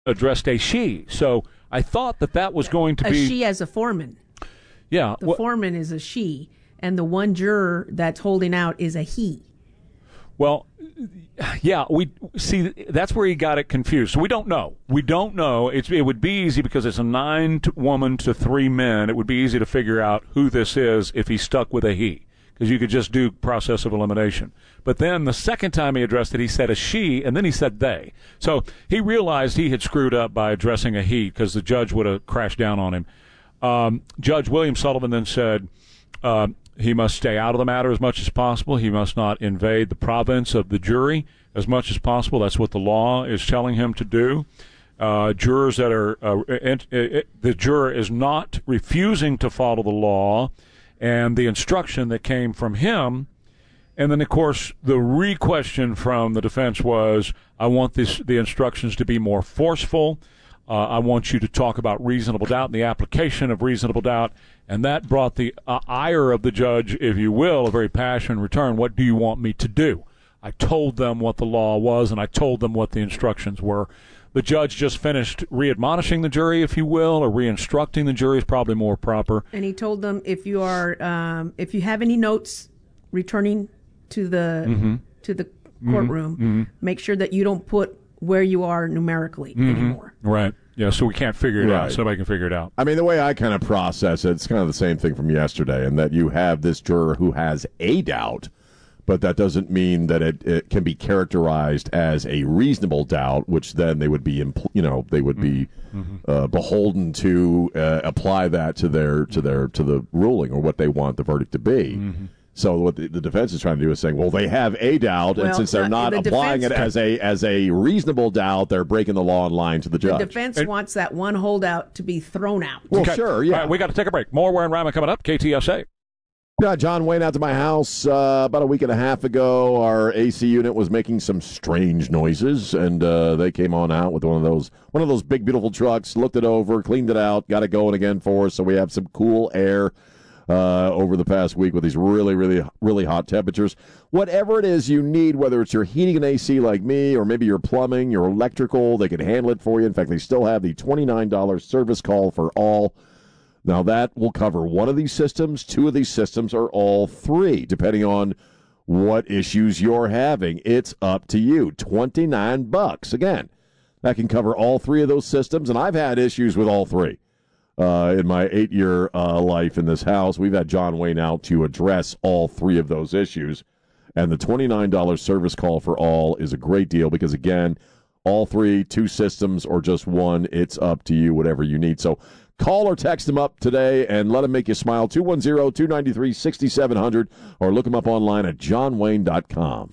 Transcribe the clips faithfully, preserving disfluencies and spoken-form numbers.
addressed a she. So I thought that that was going to a be... A she as a foreman. Yeah. The well, foreman is a she, and the one juror that's holding out is a he. Well, yeah, we see that's where he got it confused. So we don't know. We don't know. It's, it would be easy because it's a nine to woman to three men. It would be easy to figure out who this is if he stuck with a he, because you could just do process of elimination. But then the second time he addressed it, he said a she, and then he said they. So he realized he had screwed up by addressing a he because the judge would have crashed down on him. Um, Judge William Sullivan then said, uh, he must stay out of the matter as much as possible. He must not invade the province of the jury as much as possible. That's what the law is telling him to do. Uh, jurors that are uh, ent- it, the juror is not refusing to follow the law and the instruction that came from him. And then, of course, the re-question from the defense was, I want this, the instructions to be more forceful. Uh, I want you to talk about reasonable doubt and the application of reasonable doubt. And that brought the uh, ire of the judge, if you will, a very passionate return. What do you want me to do? I told them what the law was, and I told them what the instructions were. The judge just finished re-admonishing the jury, if you will, or re-instructing the jury is probably more proper. And he told them, if you are, um, if you have any notes returning to the mm-hmm. to the courtroom, mm-hmm. make sure that you don't put where you are numerically mm-hmm. anymore. Right. Yeah, so we can't figure it right. out. Somebody can figure it out. I mean, the way I kind of process it, it's kind of the same thing from yesterday, in that you have this juror who has a doubt, but that doesn't mean that it, it can be characterized as a reasonable doubt, which then they would be, impl- you know, they would be mm-hmm. uh, beholden to uh, apply that to their to their to the ruling or what they want the verdict to be. Mm-hmm. So what the, the defense is trying to do is saying, well, they have a doubt, well, and since they're not the applying it defense, as a as a reasonable doubt, they're breaking the law and lying to the judge. The defense it, wants that one holdout to be thrown out. Well, okay. sure, yeah. All right, we got to take a break. More Ware and Ryman coming up. K T S A. Yeah, John Wayne out to my house uh, about a week and a half ago. Our A C unit was making some strange noises, and uh, they came on out with one of those one of those big, beautiful trucks, looked it over, cleaned it out, got it going again for us, so we have some cool air uh, over the past week with these really, really, really hot temperatures. Whatever it is you need, whether it's your heating and A C like me, or maybe your plumbing, your electrical, they can handle it for you. In fact, they still have the twenty-nine dollars service call for all. Now, that will cover one of these systems, two of these systems, or all three, depending on what issues you're having. It's up to you. twenty-nine bucks. Again, that can cover all three of those systems, and I've had issues with all three. Uh, in my eight-year uh, life in this house, we've had John Wayne out to address all three of those issues. And the twenty-nine dollars service call for all is a great deal because, again, all three, two systems, or just one, it's up to you, whatever you need. So call or text them up today and let them make you smile. two one zero, two nine three, six seven zero zero or look them up online at john wayne dot com.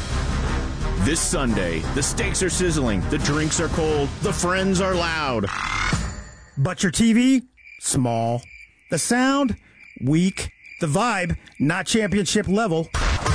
This Sunday, the steaks are sizzling, the drinks are cold, the friends are loud. But your T V? Small. The sound? Weak. The vibe? Not championship level.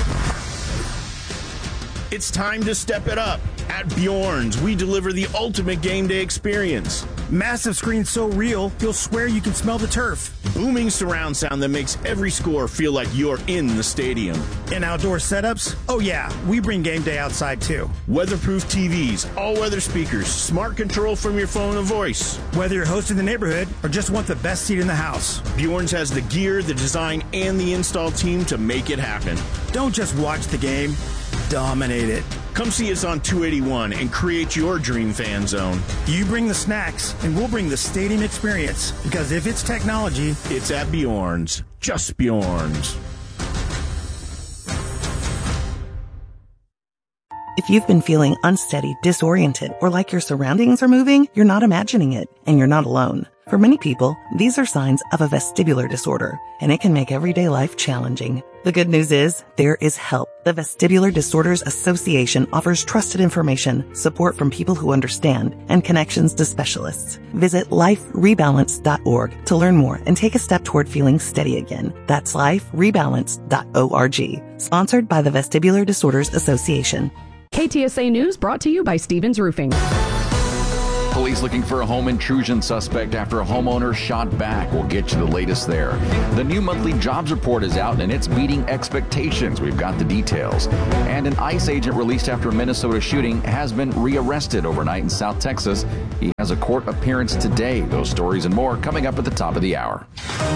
It's time to step it up. At Bjorn's, we deliver the ultimate game day experience. Massive screen so real, you'll swear you can smell the turf. Booming surround sound that makes every score feel like you're in the stadium. And outdoor setups? Oh yeah, we bring game day outside too. Weatherproof T Vs, all-weather speakers, smart control from your phone or voice. Whether you're hosting the neighborhood or just want the best seat in the house, Bjorn's has the gear, the design, and the install team to make it happen. Don't just watch the game, dominate it. Come see us on two eighty-one and create your dream fan zone. You bring the snacks, and we'll bring the stadium experience. Because if it's technology, it's at Bjorn's. Just Bjorn's. If you've been feeling unsteady, disoriented, or like your surroundings are moving, you're not imagining it, and you're not alone. For many people, these are signs of a vestibular disorder, and it can make everyday life challenging. The good news is, there is help. The Vestibular Disorders Association offers trusted information, support from people who understand, and connections to specialists. Visit life rebalance dot org to learn more and take a step toward feeling steady again. That's life rebalance dot org. Sponsored by the Vestibular Disorders Association. K T S A News brought to you by Stevens Roofing. Police looking for a home intrusion suspect after a homeowner shot back. We'll get you the latest there. The new monthly jobs report is out, and it's beating expectations. We've got the details. And an ICE agent released after a Minnesota shooting has been rearrested overnight in South Texas. He has a court appearance today. Those stories and more coming up at the top of the hour.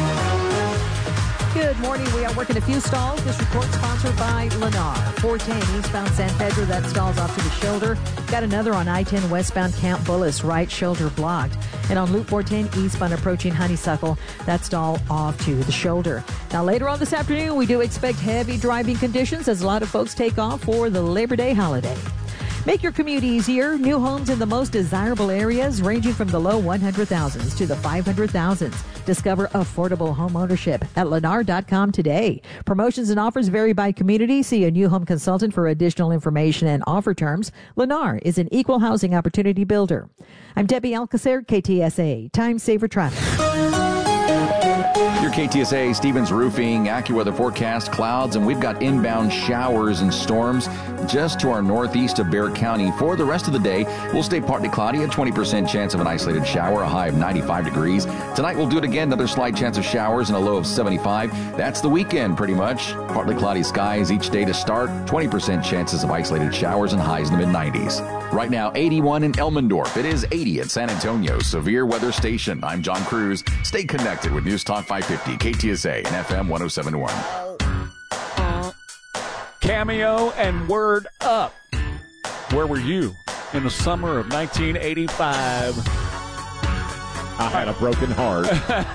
Good morning. We are working a few stalls. This report sponsored by Lennar. four ten eastbound San Pedro. That stall's off to the shoulder. Got another on I ten westbound Camp Bullis. Right shoulder blocked. And on Loop four ten eastbound approaching Honeysuckle. That stall off to the shoulder. Now later on this afternoon, we do expect heavy driving conditions as a lot of folks take off for the Labor Day holiday. Make your commute easier. New homes in the most desirable areas ranging from the low one hundred thousands to the five hundred thousands. Discover affordable home ownership at Lennar dot com today. Promotions and offers vary by community. See a new home consultant for additional information and offer terms. Lennar is an equal housing opportunity builder. I'm Debbie Alcacer, K T S A. Time Saver Traffic. Your K T S A Stevens Roofing AccuWeather forecast, clouds, and we've got inbound showers and storms just to our northeast of Bexar County. For the rest of the day, we'll stay partly cloudy, a twenty percent chance of an isolated shower, a high of ninety-five degrees. Tonight we'll do it again, another slight chance of showers and a low of seventy-five. That's the weekend pretty much. Partly cloudy skies each day to start, twenty percent chances of isolated showers and highs in the mid nineties. Right now, eighty-one in Elmendorf. It is eighty at San Antonio. Severe Weather Station. I'm John Cruz. Stay connected with News Talk five fifty, K T S A, and F M one oh seven point one. Cameo and Word Up. Where were you in the summer of nineteen eighty-five? I had a broken heart.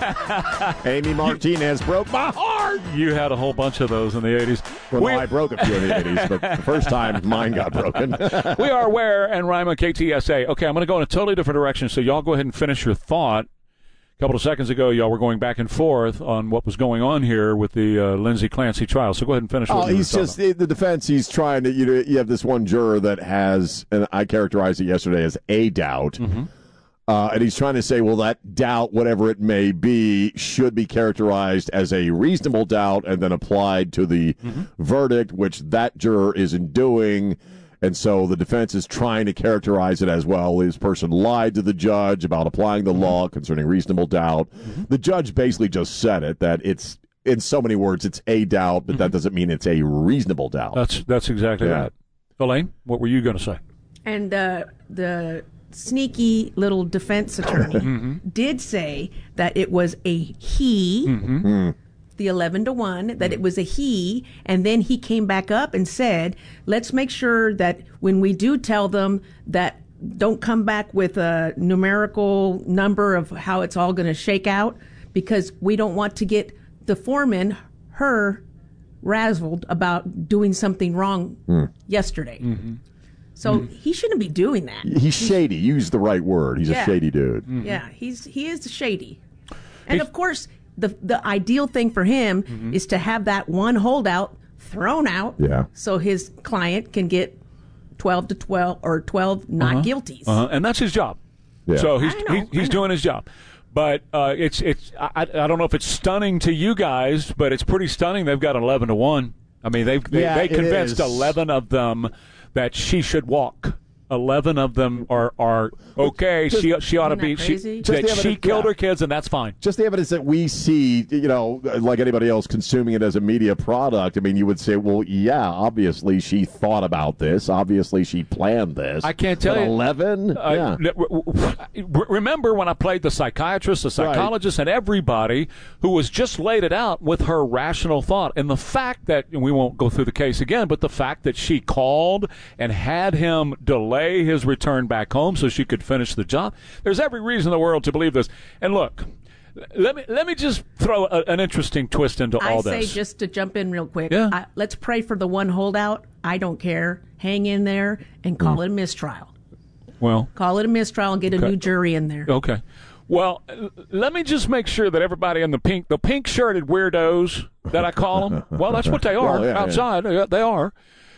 Amy Martinez broke my heart. You had a whole bunch of those in the eighties. Well, we, no, I broke a few in the eighties, but the first time mine got broken. We are Ware and Rima, K T S A. Okay, I'm going to go in a totally different direction, so y'all go ahead and finish your thought. A couple of seconds ago, y'all were going back and forth on what was going on here with the uh, Lindsey Clancy trial. So go ahead and finish. What oh, you he's just about. the defense. He's trying to. You know, you have this one juror that has, and I characterized it yesterday as a doubt. Mm-hmm. Uh, and he's trying to say, well, that doubt, whatever it may be, should be characterized as a reasonable doubt and then applied to the mm-hmm. verdict, which that juror isn't doing. And so the defense is trying to characterize it as, well, this person lied to the judge about applying the mm-hmm. law concerning reasonable doubt. Mm-hmm. The judge basically just said it, that it's, in so many words, it's a doubt, but mm-hmm. that doesn't mean it's a reasonable doubt. That's, that's exactly yeah. right. Elaine, what were you going to say? And uh, the sneaky little defense attorney mm-hmm. did say that it was a he, mm-hmm. mm. the eleven to one, that mm. it was a he, and then he came back up and said, let's make sure that when we do tell them that, don't come back with a numerical number of how it's all going to shake out, because we don't want to get the foreman, her, razzled about doing something wrong mm. yesterday. Mm-hmm. So mm. he shouldn't be doing that. He's shady. Use the right word. He's yeah. a shady dude. Mm-hmm. Yeah, he's he is shady. And he's, of course, the the ideal thing for him mm-hmm. is to have that one holdout thrown out, yeah. so his client can get twelve to twelve or twelve not uh-huh. guilties. Uh-huh. And that's his job. Yeah. So he's know, he, he's doing his job. But uh, it's it's I, I don't know if it's stunning to you guys, but it's pretty stunning. They've got eleven to one. I mean, they've they, yeah, they convinced eleven of them that she should walk. Eleven of them are, are okay. Just, she she ought to be crazy? she, Just that she killed yeah. her kids, and that's fine. Just the evidence that we see, you know, like anybody else consuming it as a media product. I mean, you would say, well, yeah, obviously she thought about this. Obviously she planned this. I can't tell but you. Eleven. Uh, yeah. Remember when I played the psychiatrist, the psychologist, right. and everybody who was just laid it out with her rational thought, and the fact that, and we won't go through the case again, but the fact that she called and had him delay his return back home so she could finish the job. There's every reason in the world to believe this. And look, let me let me just throw a, an interesting twist into all I this. I say, just to jump in real quick, yeah. I, let's pray for the one holdout. I don't care. Hang in there and call mm. it a mistrial. Well, call it a mistrial and get okay. a new jury in there. Okay. Well, let me just make sure that everybody in the pink, the pink-shirted weirdos that I call them, well, that's what they are well, yeah, outside. Yeah. They are.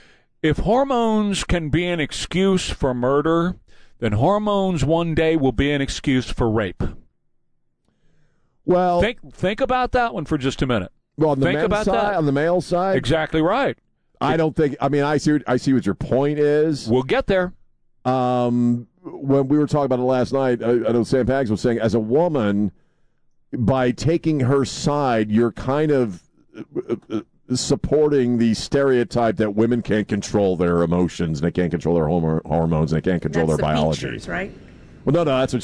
If hormones can be an excuse for murder, then hormones one day will be an excuse for rape. Well, think think about that one for just a minute. Well, on the think men's about side, that. on the male side, exactly right. I it, don't think. I mean, I see. What, I see what your point is. We'll get there. Um, when we were talking about it last night, I, I know Sam Pags was saying, as a woman, by taking her side, you're kind of uh, uh, supporting the stereotype that women can't control their emotions, and they can't control their hormones, and they can't control That's their the biology. Features, right? Well, no, no, that's what